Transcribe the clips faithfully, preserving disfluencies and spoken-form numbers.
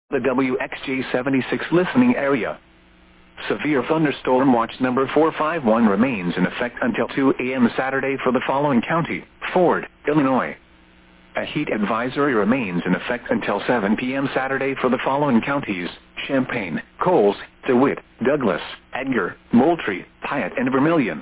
The W X J seventy-six listening area. Severe thunderstorm watch number four five one remains in effect until two A M Saturday for the following county: Ford, Illinois. A heat advisory remains in effect until seven P M Saturday for the following counties: Champaign, Coles, DeWitt, Douglas, Edgar, Moultrie, Piatt, and Vermilion.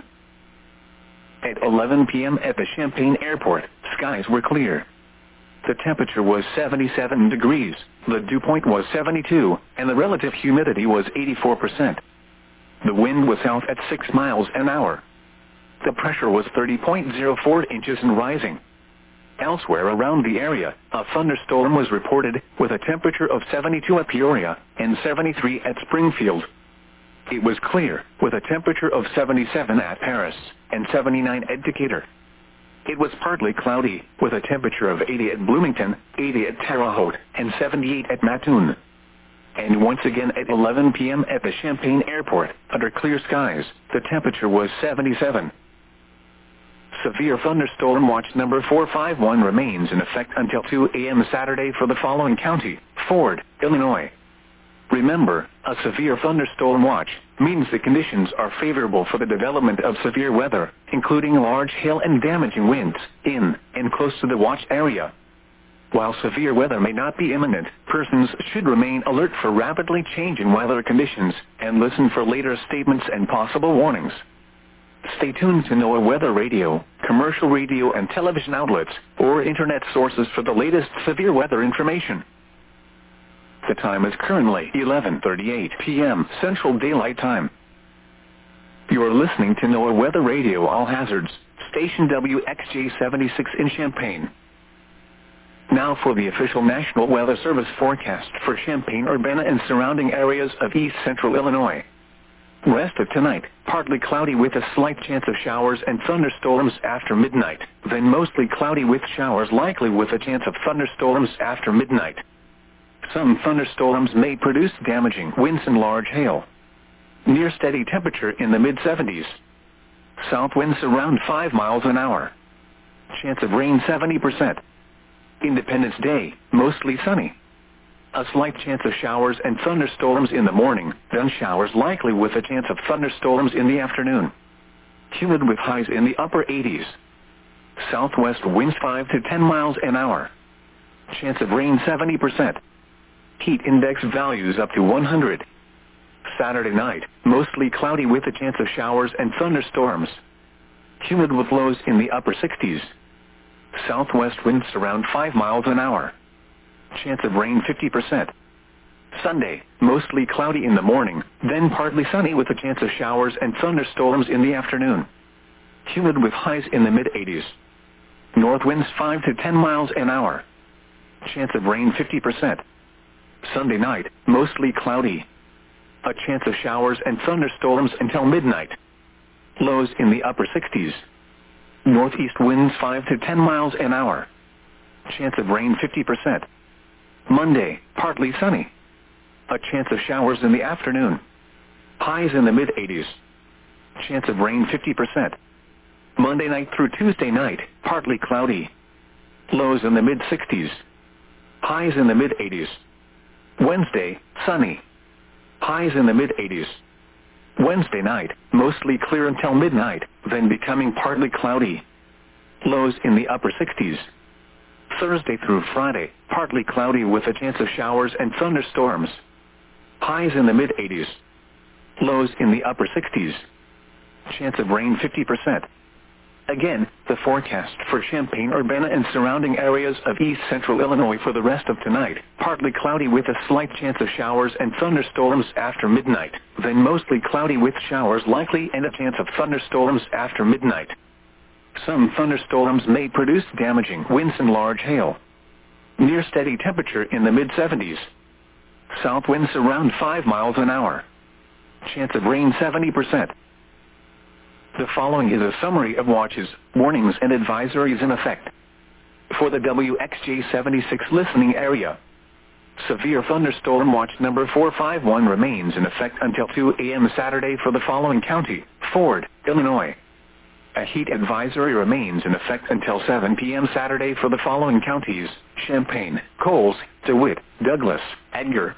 At eleven P M at the Champaign Airport, skies were clear. The temperature was seventy-seven degrees, the dew point was seventy-two, and the relative humidity was eighty-four percent. The wind was south at six miles an hour. The pressure was thirty point zero four inches and rising. Elsewhere around the area, a thunderstorm was reported, with a temperature of seventy-two at Peoria and seventy-three at Springfield. It was clear, with a temperature of seventy-seven at Paris and seventy-nine at Decatur. It was partly cloudy, with a temperature of eighty at Bloomington, eighty at Terre Haute, and seventy-eight at Mattoon. And once again at eleven P M at the Champaign Airport, under clear skies, the temperature was seventy-seven. Severe thunderstorm watch number four five one remains in effect until two A M Saturday for the following county: Ford, Illinois. Remember, a severe thunderstorm watch means the conditions are favorable for the development of severe weather, including large hail and damaging winds, in and close to the watch area. While severe weather may not be imminent, persons should remain alert for rapidly changing weather conditions and listen for later statements and possible warnings. Stay tuned to NOAA Weather Radio, commercial radio and television outlets, or internet sources for the latest severe weather information. The time is currently eleven thirty-eight P M Central Daylight Time. You are listening to NOAA Weather Radio All Hazards, station W X J seventy-six in Champaign. Now for the official National Weather Service forecast for Champaign-Urbana and surrounding areas of east central Illinois. Rest of tonight, partly cloudy with a slight chance of showers and thunderstorms after midnight, then mostly cloudy with showers likely with a chance of thunderstorms after midnight. Some thunderstorms may produce damaging winds and large hail. Near steady temperature in the mid seventies. South winds around five miles an hour. Chance of rain seventy percent. Independence Day, mostly sunny. A slight chance of showers and thunderstorms in the morning, then showers likely with a chance of thunderstorms in the afternoon. Humid with highs in the upper eighties. Southwest winds five to ten miles an hour. Chance of rain seventy percent. Heat index values up to one hundred. Saturday night, mostly cloudy with a chance of showers and thunderstorms. Humid with lows in the upper sixties. Southwest winds around five miles an hour. Chance of rain fifty percent. Sunday, mostly cloudy in the morning, then partly sunny with a chance of showers and thunderstorms in the afternoon. Humid with highs in the mid eighties. North winds five to ten miles an hour. Chance of rain fifty percent. Sunday night, mostly cloudy. A chance of showers and thunderstorms until midnight. Lows in the upper sixties. Northeast winds five to ten miles an hour. Chance of rain fifty percent. Monday, partly sunny. A chance of showers in the afternoon. Highs in the mid eighties. Chance of rain fifty percent. Monday night through Tuesday night, partly cloudy. Lows in the mid sixties. Highs in the mid eighties. Wednesday, sunny. Highs in the mid eighties. Wednesday night, mostly clear until midnight, then becoming partly cloudy. Lows in the upper sixties. Thursday through Friday, partly cloudy with a chance of showers and thunderstorms. Highs in the mid eighties. Lows in the upper sixties. Chance of rain fifty percent. Again, the forecast for Champaign-Urbana and surrounding areas of east central Illinois for the rest of tonight: partly cloudy with a slight chance of showers and thunderstorms after midnight, then mostly cloudy with showers likely and a chance of thunderstorms after midnight. Some thunderstorms may produce damaging winds and large hail. Near steady temperature in the mid seventies. South winds around five miles an hour. Chance of rain seventy percent. The following is a summary of watches, warnings, and advisories in effect for the W X J seventy-six listening area. Severe thunderstorm watch number four five one remains in effect until two A M Saturday for the following county: Ford, Illinois. A heat advisory remains in effect until seven P M Saturday for the following counties: Champaign, Coles, DeWitt, Douglas, Edgar,